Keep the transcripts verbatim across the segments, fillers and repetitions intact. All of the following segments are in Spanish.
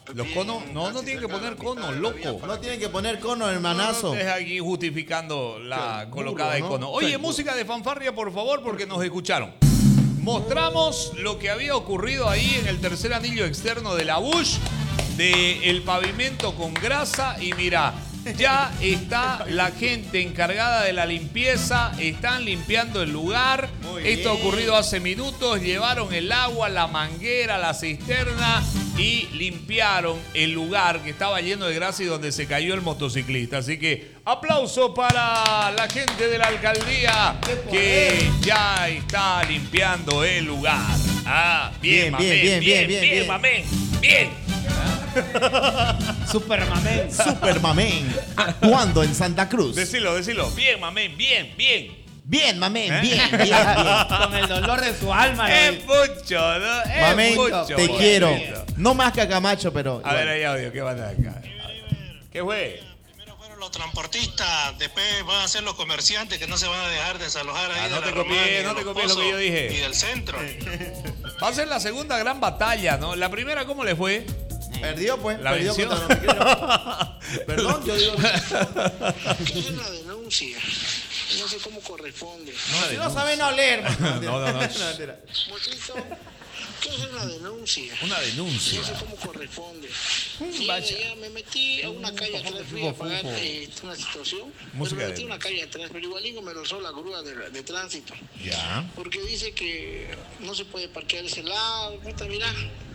Los conos, no, no tienen que poner conos, loco. No tienen que poner conos, hermanazo. No, no estés aquí justificando la Qué colocada burro, de ¿no? cono. Oye, Qué música de fanfarria, por favor, porque nos escucharon. Mostramos lo que había ocurrido ahí en el tercer anillo externo de la Bush, del pavimento con grasa. Y mira, ya está la gente encargada de la limpieza, están limpiando el lugar. Muy Esto ha bien. ocurrido hace minutos, llevaron el agua, la manguera, la cisterna y limpiaron el lugar que estaba lleno de grasa y donde se cayó el motociclista. Así que aplauso para la gente de la alcaldía que ya está limpiando el lugar. Ah, bien, Bien, mamén, bien, bien, bien, bien, bien, bien, bien. mamén, bien. Super mamén. Super Mamén, actuando en Santa Cruz. Decilo, decilo. Bien, mamén, bien, bien. Bien, Mamén, ¿Eh? bien, bien, bien. Con el dolor de su alma. Es mucho, ¿no? Es Mamén, mucho. te bonito. quiero. No más que a Camacho, pero... A ver, hay audio, ¿qué van acá? ¿Qué fue? Primero fueron los transportistas, después van a ser los comerciantes que no se van a dejar desalojar ahí Ah, de no la te Romana copies, y de no te los copies lo que Pozos yo dije. Y del centro. Va a ser la segunda gran batalla, ¿no? La primera, ¿cómo le fue? Perdió, pues. La perdió venció. contra Quiero. Perdón, yo digo... ¿Qué es la denuncia? No sé cómo corresponde. Si no saben no leer. No, no, no. mentira. Mochito, ¿qué es la denuncia? Una denuncia. No sé cómo corresponde. Sí, vaya. ya me metí a una calle atrás, fui a pagar eh, una situación. Música pero me metí de- a una calle atrás, pero igualito me rozó la grúa de, de tránsito. Ya. Porque dice que no se puede parquear ese lado. Puta, mira.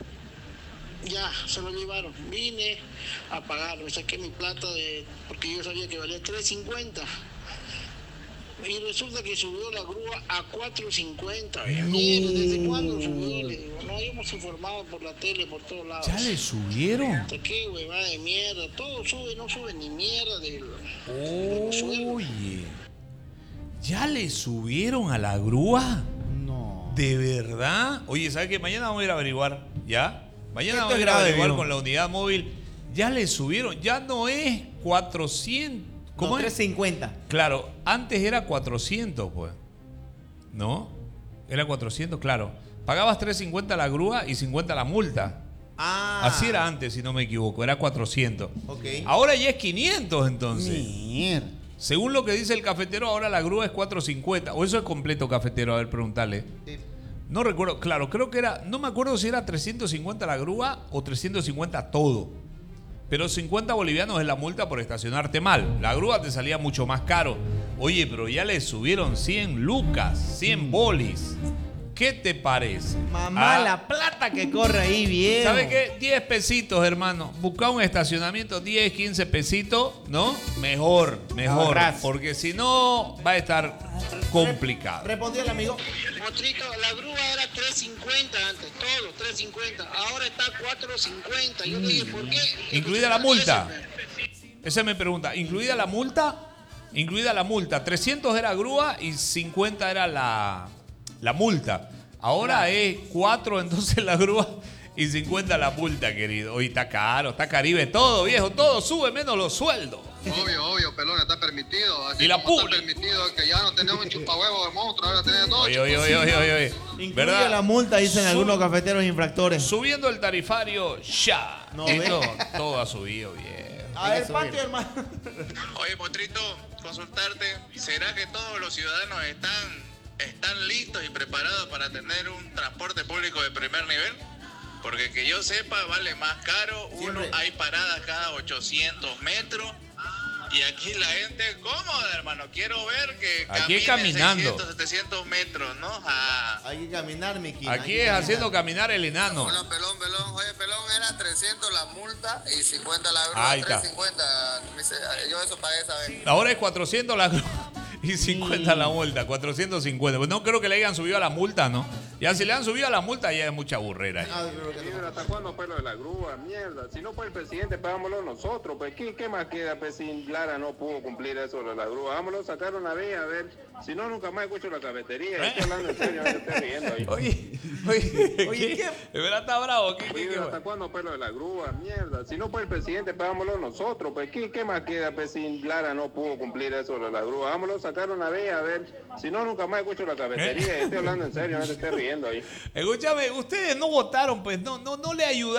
Ya, se lo llevaron. Vine a pagar, me saqué mi plata de, porque yo sabía que valía tres cincuenta. Y resulta que subió la grúa a cuatro cincuenta. Mierda, ¿desde cuándo subió? Le digo, no, hemos informado por la tele, por todos lados. ¿Ya le subieron? Hasta qué huevada de mierda, todo sube, no sube ni mierda de, de los sueldos. Oye. ¿Ya le subieron a la grúa? No. ¿De verdad? Oye, ¿sabes qué? Mañana vamos a ir a averiguar, ¿ya? Mañana Esto vamos a es ir a grave, averiguar viejo. con la unidad móvil. Ya le subieron, ya no es cuatrocientos. ¿Cómo No, es? trescientos cincuenta. Claro, antes era cuatrocientos, pues. ¿No? Era cuatrocientos, claro. Pagabas trescientos cincuenta la grúa y cincuenta la multa. Ah. Así era antes, si no me equivoco, era cuatrocientos. Ok. Ahora ya es quinientos, entonces. Mierda. Según lo que dice el cafetero, ahora la grúa es cuatrocientos cincuenta. O eso es completo, cafetero, a ver, preguntarle. No recuerdo, claro, creo que era, no me acuerdo si era trescientos cincuenta la grúa o trescientos cincuenta todo. Pero cincuenta bolivianos es la multa por estacionarte mal. La grúa te salía mucho más caro. Oye, pero ya le subieron cien lucas, cien bolis. ¿Qué te parece? Mamá, Ah, la plata que corre ahí, bien. ¿sabe qué? diez pesitos, hermano. Busca un estacionamiento, diez, quince pesitos, ¿no? Mejor, mejor. Ahorrás. Porque si no, va a estar complicado. Respondió el amigo. Motrito, la grúa era tres cincuenta antes, todo, tres cincuenta. Ahora está cuatro cincuenta. Yo le dije, ¿por qué? Incluida la multa. Esa me pregunta. ¿Incluida la multa? Incluida la multa. trescientos era grúa y cincuenta era la, la multa. Ahora es cuatro entonces la grúa y cincuenta la multa, querido. Hoy está caro, está Caribe todo, viejo. Todo sube menos los sueldos. Obvio, obvio, pelón, está permitido. Así Y la como pública. está permitido que ya no tenemos un chupahuevo de monstruo, ahora tenemos todo. Oye, oye, oye, oye, oye, oye. Incluye ¿Verdad? la multa, dicen Sub- algunos cafeteros infractores. Subiendo el tarifario, ya. No, Esto, ve. todo ha subido, viejo. A ver, patio, hermano. Oye, Motrito, consultarte, ¿será que todos los ciudadanos están, están listos y preparados para tener un transporte público de primer nivel? Porque que yo sepa, vale más caro. Uno, Siempre. hay paradas cada ochocientos metros. Y aquí la gente cómoda, hermano. Quiero ver que Aquí es caminen caminando. seiscientos, setecientos metros, ¿no? Ah, Hay que caminar, Miki. Aquí es haciendo caminar el enano. Hola, pelón, pelón. Oye, pelón, era trescientos la multa y cincuenta la grúa. Ahí está. trescientos cincuenta. Dice, Yo eso pagué esa vez. Ahora es cuatrocientos la grúa y cincuenta la multa. cuatrocientos cincuenta. Pues no creo que le hayan subido a la multa, ¿no? Ya si le han subido a la multa ya es mucha burrera. Ah, yo creo que no. Pero ¿hasta cuándo pues lo de la grúa? Mierda. Si no fue el presidente, pagámoslo nosotros. Pues ¿qué, qué más queda? Pues si Lara no pudo cumplir eso de la grúa. Vámonos a sacar una vez, a ver. Si no, nunca más escucho la cafetería. Estoy hablando en serio, no te estoy riendo ahí. Oye, oye, Oye, ¿qué? ¿qué? ¿De verdad está bravo? ¿Qué, qué, Oye, qué? ¿hasta cuándo pues lo de la grúa? Mierda. Si no fue el presidente, pagámoslo nosotros. Pues ¿qué, qué más queda? Pues si Lara no pudo cumplir eso de la grúa. Vámonos a sacar una vez, a ver. Si no, nunca más escucho la cafetería. Estoy hablando en serio, no te estoy riendo ahí. Escúchame, ustedes no votaron, pues no, no, no le ayudaron.